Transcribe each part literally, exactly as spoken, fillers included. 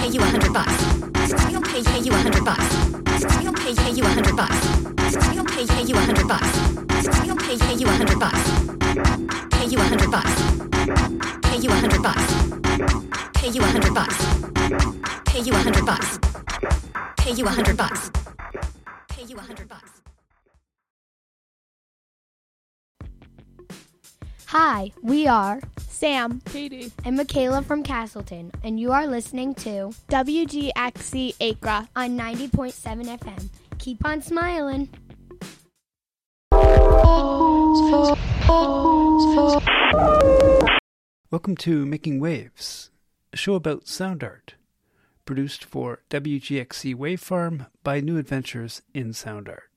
pay you a hundred bucks. We don't pay pay you a hundred bucks. We don't pay pay you a hundred bucks. We don't pay pay you a hundred bucks. We don't pay pay you a hundred bucks. Pay you a hundred bucks. Pay you a hundred bucks. Pay you a hundred bucks. Pay you a hundred bucks. Pay you a hundred bucks. Pay you a hundred bucks. Hi, we are Sam, Katie, and Michaela from Castleton, and you are listening to W G X C Acra on ninety point seven F M. Keep on smiling. Welcome to Making Waves, a show about sound art, produced for W G X C Wave Farm by New Adventures in Sound Art.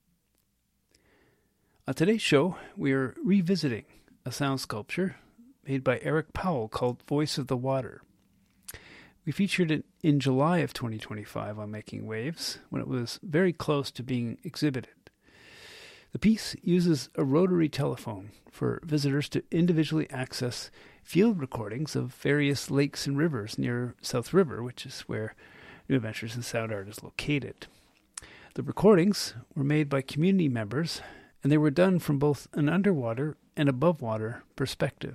On today's show, we are revisiting a sound sculpture made by Eric Powell called Voice of the Water. We featured it in July of twenty twenty-five on Making Waves, when it was very close to being exhibited. The piece uses a rotary telephone for visitors to individually access field recordings of various lakes and rivers near South River, which is where New Adventures in Sound Art is located. The recordings were made by community members, and they were done from both an underwater and above water perspective.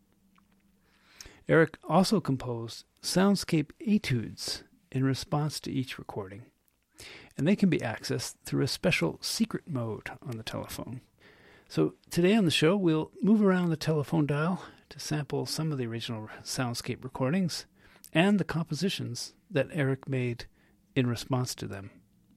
Eric also composed soundscape etudes in response to each recording, and they can be accessed through a special secret mode on the telephone. So today on the show, we'll move around the telephone dial to sample some of the original soundscape recordings and the compositions that Eric made in response to them.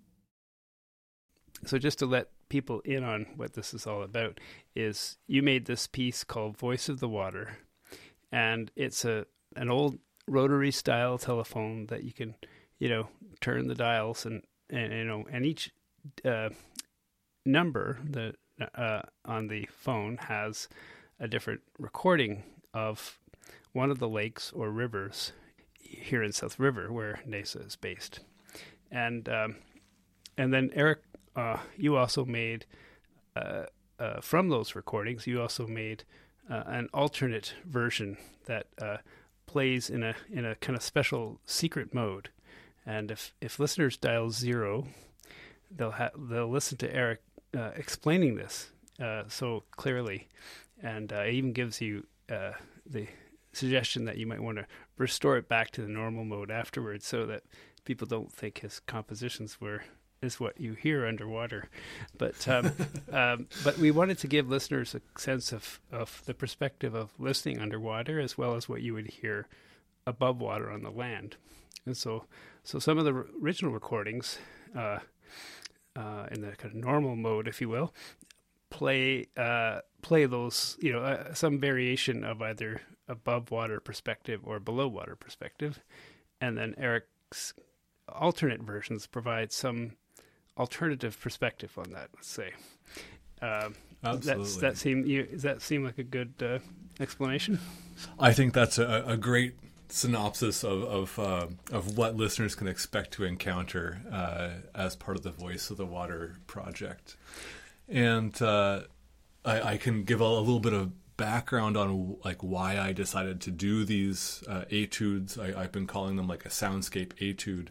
So just to let people in on what this is all about, is you made this piece called Voice of the Water, and it's a an old rotary style telephone that you can, you know, turn the dials and, and you know, and each uh, number that uh, on the phone has a different recording of one of the lakes or rivers here in South River, where NASA is based, and um, and then Eric, uh, you also made uh, uh, from those recordings, you also made uh, an alternate version that uh, plays in a in a kind of special secret mode, and if if listeners dial zero, they'll ha- they'll listen to Eric uh, explaining this uh, so clearly, and uh, it even gives you uh, the suggestion that you might want to restore it back to the normal mode afterwards, so that people don't think his compositions were is what you hear underwater. But um, um, but we wanted to give listeners a sense of, of the perspective of listening underwater, as well as what you would hear above water on the land. And so so some of the r- original recordings, uh, uh, in the kind of normal mode, if you will, play uh, play those, you know, uh, some variation of either above water perspective or below water perspective. And then Eric's alternate versions provide some alternative perspective on that, let's say. Um, Absolutely. That's, that seem, you, does that seem like a good uh, explanation? I think that's a, a great synopsis of of, uh, of what listeners can expect to encounter uh, as part of the Voice of the Water project. And uh, I, I can give a, a little bit of background on like why I decided to do these uh, etudes. I, I've been calling them like a soundscape etude.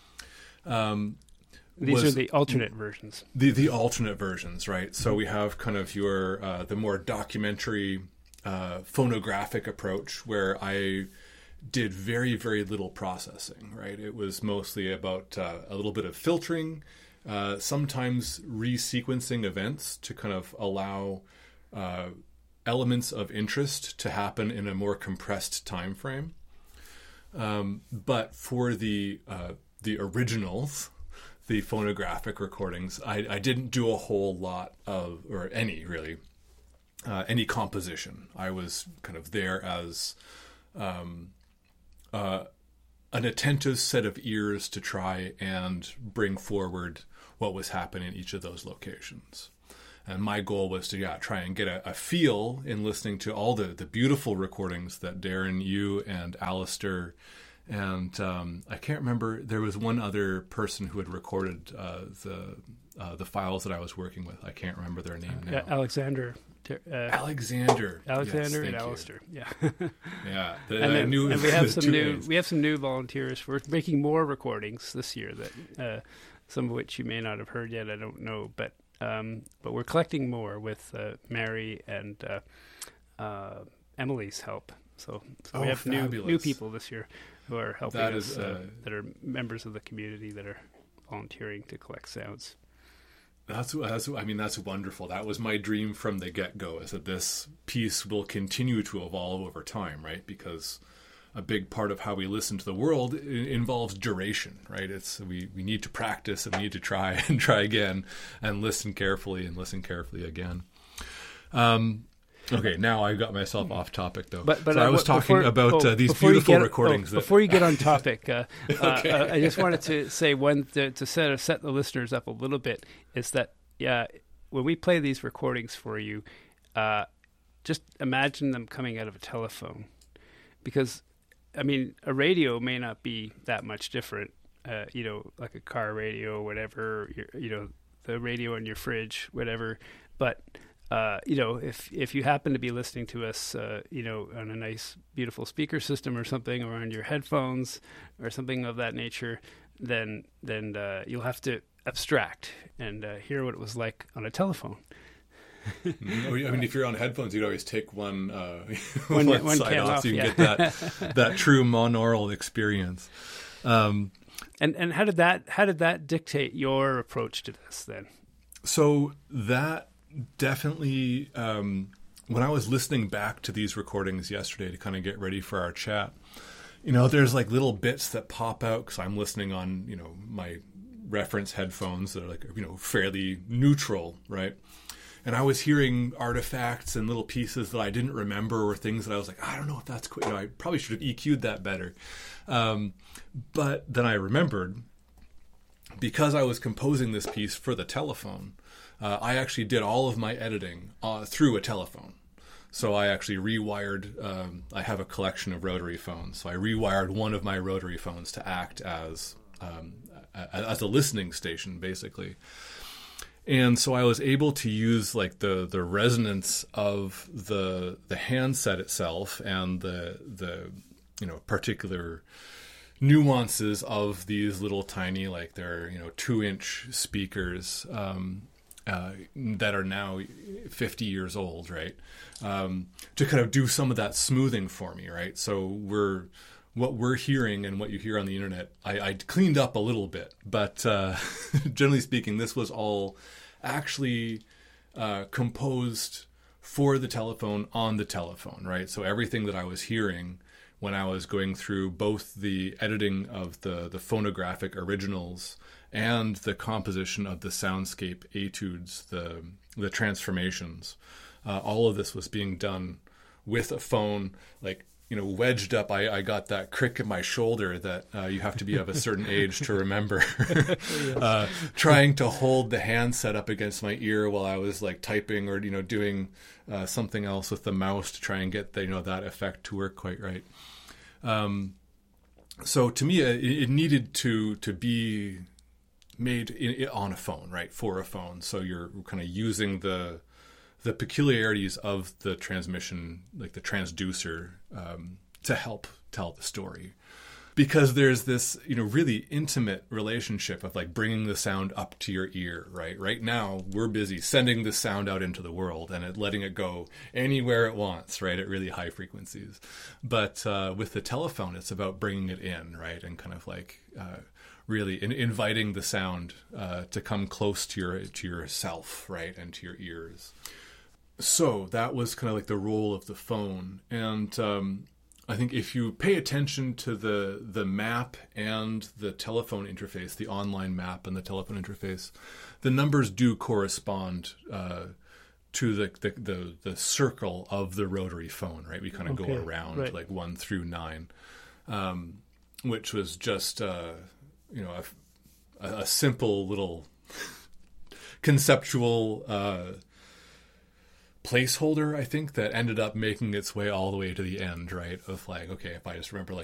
Um, These are the alternate versions. The the alternate versions, right? So we have kind of your uh, the more documentary uh, phonographic approach, where I did very very little processing, right? It was mostly about uh, a little bit of filtering, uh, sometimes resequencing events to kind of allow uh, elements of interest to happen in a more compressed time frame. Um, but for the uh, the originals, the phonographic recordings, I, I didn't do a whole lot of, or any really, uh, any composition. I was kind of there as um, uh, an attentive set of ears to try and bring forward what was happening in each of those locations. And my goal was to, yeah, try and get a, a feel in listening to all the, the beautiful recordings that Darren, you, and Alistair And um, I can't remember. There was one other person who had recorded uh, the uh, the files that I was working with. I can't remember their name now. Uh, Alexander. Uh, Alexander. Alexander yes, and you. Alistair. Yeah. Yeah. The, and, I then, knew and we have the some two new names. we have some new volunteers. We're making more recordings this year that uh, some of which you may not have heard yet. I don't know, but um, but we're collecting more with uh, Mary and uh, uh, Emily's help. So, so Oh, we have new fabulous. new people this year who are helping That us is, uh, uh, that are members of the community that are volunteering to collect sounds. That's, that's, I mean, that's wonderful. That was my dream from the get-go, is that this piece will continue to evolve over time, right? Because a big part of how we listen to the world i- involves duration, right? It's we, we need to practice and we need to try and try again and listen carefully and listen carefully again. Um, okay, now I got myself off topic, though. But, but so uh, I was before- talking about oh, uh, these before you beautiful get- recordings. oh, that, before you get on topic, uh, Okay. uh, uh, I just wanted to say one to, to set set the listeners up a little bit is that yeah, when we play these recordings for you, uh, just imagine them coming out of a telephone, because I mean a radio may not be that much different, uh, you know, like a car radio or whatever, you, you know, the radio in your fridge, whatever, but. Uh, you know, if if you happen to be listening to us, uh, you know, on a nice, beautiful speaker system or something, or on your headphones or something of that nature, then then uh, you'll have to abstract and uh, hear what it was like on a telephone. I mean, if you're on headphones, you'd always take one, uh, One- one, one side can off, off, so you yeah. can get that that true monaural experience. Um, And and how did that how did that dictate your approach to this then? so that definitely, um, when I was listening back to these recordings yesterday to kind of get ready for our chat, you know, there's like little bits that pop out because I'm listening on, you know, my reference headphones that are like, you know, fairly neutral, right? And I was hearing artifacts and little pieces that I didn't remember, or things that I was like, I don't know if that's cool. You know, I probably should have E Q'd that better. Um, but then I remembered, because I was composing this piece for the telephone, uh, I actually did all of my editing uh, through a telephone. So I actually rewired, um, I have a collection of rotary phones. So I rewired one of my rotary phones to act as um, a, as a listening station, basically. And so I was able to use like the, the resonance of the the handset itself and the the you know particular nuances of these little tiny, like they're you know two inch speakers um, uh, that are now fifty years old, right? Um, to kind of do some of that smoothing for me, right? So we're what we're hearing and what you hear on the internet, I, I cleaned up a little bit, but uh, generally speaking, this was all actually uh, composed for the telephone on the telephone, right? So everything that I was hearing when I was going through both the editing of the, the phonographic originals and the composition of the soundscape etudes, the the transformations, uh, all of this was being done with a phone, like, you know, wedged up. I, I got that crick in my shoulder that uh, you have to be of a certain age to remember. uh, trying to hold the handset up against my ear while I was like typing or, you know, doing uh, something else with the mouse to try and get the, you know, that effect to work quite right. Um, so to me, it, it needed to to be made in, on a phone, right, for a phone. So you're kind of using the the peculiarities of the transmission, like the transducer, um, to help tell the story. Because there's this, you know, really intimate relationship of like bringing the sound up to your ear, right? Right now, we're busy sending the sound out into the world and it, letting it go anywhere it wants, right, at really high frequencies. But uh, with the telephone, it's about bringing it in, right, and kind of like uh, really in, inviting the sound uh, to come close to your to yourself, right, and to your ears. So that was kind of like the role of the phone. And um, I think if you pay attention to the the map and the telephone interface, the online map and the telephone interface, the numbers do correspond uh, to the, the, the, the circle of the rotary phone, right? We kind of Okay, go around right. like one through nine, um, which was just, uh, you know, a, a simple little conceptual uh placeholder, I think, that ended up making its way all the way to the end, right? Of like, okay, if I just remember